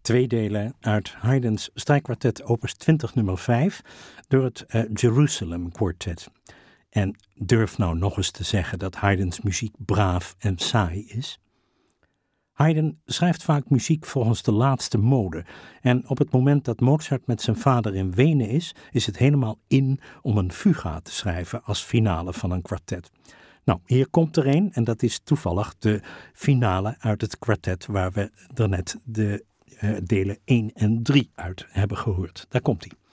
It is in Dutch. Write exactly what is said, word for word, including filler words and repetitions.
Twee delen uit Haydn's strijkkwartet opus twintig nummer vijf door het uh, Jerusalem Quartet. En durf nou nog eens te zeggen dat Haydn's muziek braaf en saai is. Haydn schrijft vaak muziek volgens de laatste mode. En op het moment dat Mozart met zijn vader in Wenen is, is het helemaal in om een fuga te schrijven als finale van een kwartet. Nou, hier komt er een en dat is toevallig de finale uit het kwartet waar we er net de uh, delen één en drie uit hebben gehoord. Daar komt hij.